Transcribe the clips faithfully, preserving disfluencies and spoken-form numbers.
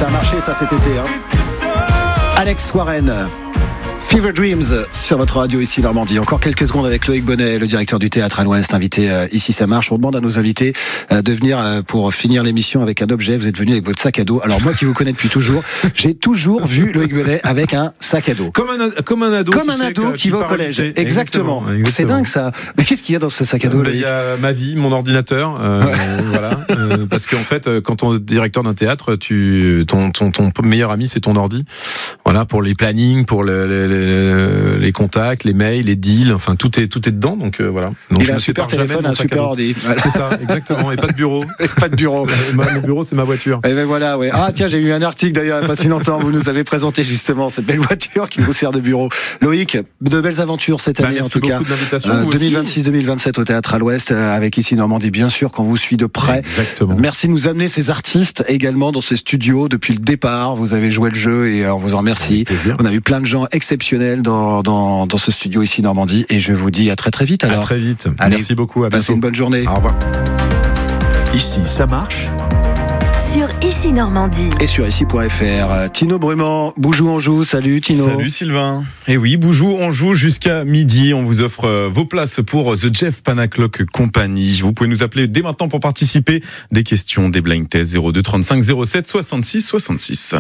Ça a marché, ça, cet été. Hein. Alex Warren, Fever Dreams sur votre radio ici Normandie. Encore quelques secondes avec Loïc Bonnet, le directeur du théâtre à l'Ouest, invité euh, ici ça marche. On demande à nos invités euh, de venir euh, pour finir l'émission avec un objet. Vous êtes venu avec votre sac à dos. Alors moi qui vous connais depuis toujours, j'ai toujours vu Loïc Bonnet avec un sac à dos. Comme un, comme un ado. Comme un sais, ado qui, qui va au collège. Exactement. Exactement. Exactement. C'est dingue ça. Mais qu'est-ce qu'il y a dans ce sac à dos? Il y a ma vie, mon ordinateur. Euh, ouais. Voilà. Euh, parce qu'en fait, quand on est directeur d'un théâtre, tu, ton, ton, ton meilleur ami, c'est ton ordi. Voilà, pour les plannings, pour le, le, le, les contacts, les mails, les deals, enfin tout est tout est dedans. Donc euh, voilà. Donc, il a un super téléphone, un super ordi. Voilà. C'est ça, exactement. Et pas de bureau. Pas de bureau. Mon bureau, c'est ma voiture. Et ben voilà, ouais. Ah tiens, j'ai eu un article d'ailleurs il n'y a pas si longtemps. Vous nous avez présenté justement cette belle voiture qui vous sert de bureau. Loïc, de belles aventures cette année bah, en tout cas. Euh, deux mille vingt-six deux mille vingt-sept au théâtre à l'Ouest euh, avec ici Normandie bien sûr qu'on vous suit de près. Exactement. Merci de nous amener ces artistes également dans ces studios depuis le départ. Vous avez joué le jeu et euh, on vous en remercie. On a eu plein de gens exceptionnels dans dans dans ce studio ici Normandie et je vous dis à très très vite alors. À très vite. Allez, merci beaucoup. À bientôt. Passez une bonne journée. Au revoir. Ici, ça marche. Sur Ici Normandie. Et sur ici point f r. Tino Brumand, Boujou on joue. Salut Tino. Salut Sylvain. Et oui, Boujou on joue jusqu'à midi. On vous offre vos places pour The Jeff Panaclock Company. Vous pouvez nous appeler dès maintenant pour participer. Des questions, des blind tests zéro deux trente-cinq zéro sept soixante-six soixante-six.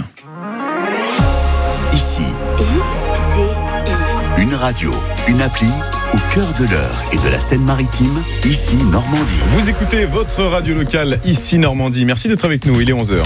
Ici. I C I. Une radio, une appli au cœur de l'Eure et de la Seine-Maritime, ici Normandie. Vous écoutez votre radio locale, ici Normandie. Merci d'être avec nous, il est onze heures.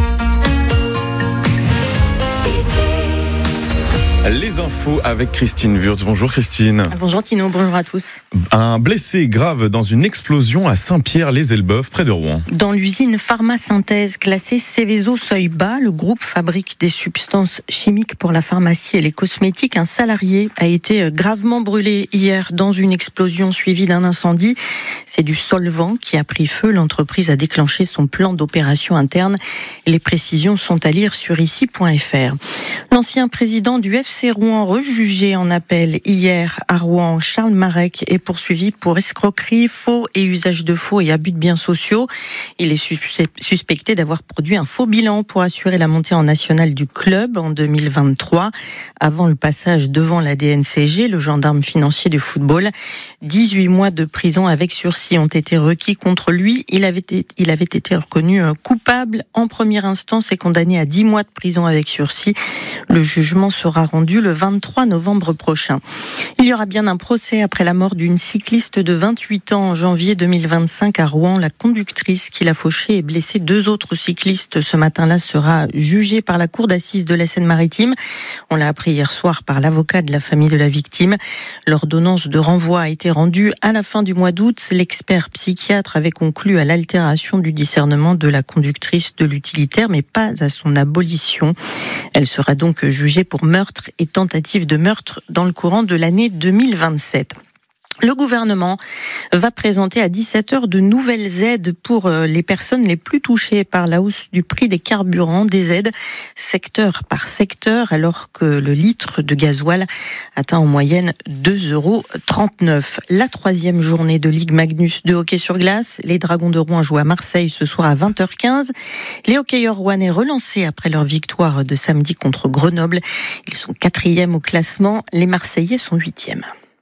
Les infos avec Christine Wurtz. Bonjour Christine. Bonjour Tino, bonjour à tous. Un blessé grave dans une explosion à Saint-Pierre-les-Elbeuf, près de Rouen. Dans l'usine Pharma-Synthèse classée Seveso seuil bas, le groupe fabrique des substances chimiques pour la pharmacie et les cosmétiques. Un salarié a été gravement brûlé hier dans une explosion suivie d'un incendie. C'est du solvant qui a pris feu. L'entreprise a déclenché son plan d'opération interne. Les précisions sont à lire sur ici point f r. L'ancien président du F C Rouen, rejugé en appel hier à Rouen, Charles Marek, est poursuivi pour escroquerie, faux et usage de faux et abus de biens sociaux. Il est suspecté d'avoir produit un faux bilan pour assurer la montée en nationale du club en deux mille vingt-trois. Avant le passage devant la D N C G, le gendarme financier du football, dix-huit mois de prison avec sursis ont été requis contre lui. Il avait été, il avait été reconnu coupable en première instance et condamné à dix mois de prison avec sursis. Le jugement sera rendu le vingt-trois novembre prochain. Il y aura bien un procès après la mort d'une cycliste de vingt-huit ans en janvier deux mille vingt-cinq à Rouen. La conductrice qui l'a fauchée et blessé deux autres cyclistes ce matin-là sera jugée par la cour d'assises de la Seine-Maritime. On l'a appris hier soir par l'avocat de la famille de la victime. L'ordonnance de renvoi a été rendue à la fin du mois d'août. L'expert psychiatre avait conclu à l'altération du discernement de la conductrice de l'utilitaire, mais pas à son abolition. Elle sera donc jugée pour meurtre et tentative de meurtre dans le courant de l'année deux mille vingt-sept. Le gouvernement va présenter à dix-sept heures de nouvelles aides pour les personnes les plus touchées par la hausse du prix des carburants, des aides secteur par secteur, alors que le litre de gasoil atteint en moyenne deux euros trente-neuf. La troisième journée de Ligue Magnus de hockey sur glace, les Dragons de Rouen jouent à Marseille ce soir à vingt heures quinze. Les hockeyeurs rouennais relancés après leur victoire de samedi contre Grenoble. Ils sont quatrième au classement, les Marseillais sont huitièmes.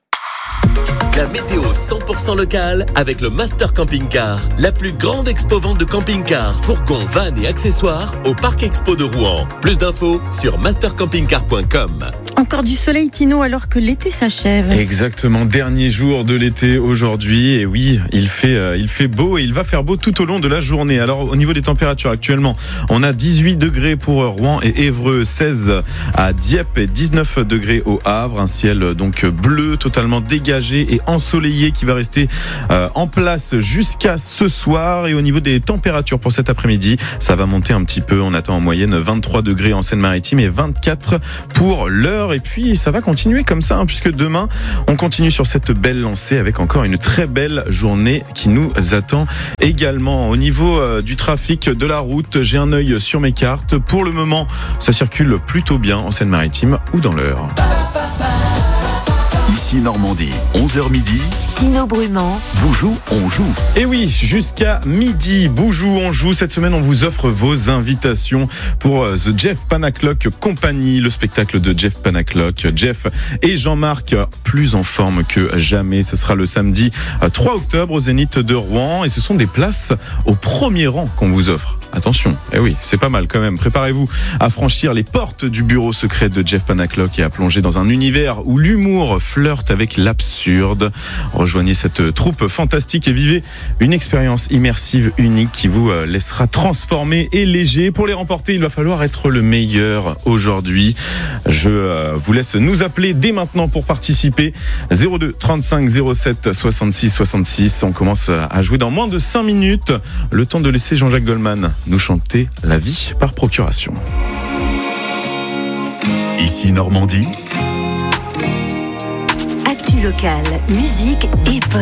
La météo cent pour cent locale avec le Master Camping Car, la plus grande expo-vente de camping-cars, fourgons, vannes et accessoires au Parc Expo de Rouen. Plus d'infos sur master camping car point com. Encore du soleil, Tino, alors que l'été s'achève. Exactement, dernier jour de l'été aujourd'hui. Et oui, il fait, euh, il fait beau et il va faire beau tout au long de la journée. Alors, au niveau des températures actuellement, on a dix-huit degrés pour Rouen et Évreux, seize à Dieppe et dix-neuf degrés au Havre. Un ciel donc bleu, totalement dégagé et ensoleillé qui va rester euh, en place jusqu'à ce soir. Et au niveau des températures pour cet après-midi, ça va monter un petit peu. On attend en moyenne vingt-trois degrés en Seine-Maritime et vingt-quatre pour l'heure. Et puis ça va continuer comme ça, hein, puisque demain on continue sur cette belle lancée avec encore une très belle journée qui nous attend également. Au niveau euh, du trafic de la route, j'ai un œil sur mes cartes. Pour le moment, ça circule plutôt bien en Seine-Maritime ou dans l'Eure. Ici Normandie, onze heures midi, Tino Brumand. Boujou, on joue. Et oui, jusqu'à midi, Boujou, on joue. Cette semaine, on vous offre vos invitations pour The Jeff Panaclock Company, le spectacle de Jeff Panaclock. Jeff et Jean-Marc, plus en forme que jamais. Ce sera le samedi trois octobre au Zénith de Rouen. Et ce sont des places au premier rang qu'on vous offre. Attention, eh oui, c'est pas mal quand même. Préparez-vous à franchir les portes du bureau secret de Jeff Panaclock et à plonger dans un univers où l'humour flirte avec l'absurde. Rejoignez cette troupe fantastique et vivez une expérience immersive unique qui vous laissera transformer et léger. Pour les remporter, il va falloir être le meilleur aujourd'hui. Je vous laisse nous appeler dès maintenant pour participer. zéro deux trente-cinq zéro sept soixante-six soixante-six. On commence à jouer dans moins de cinq minutes. Le temps de laisser Jean-Jacques Goldman nous chanter la vie par procuration. Ici Normandie. Actu locale, musique et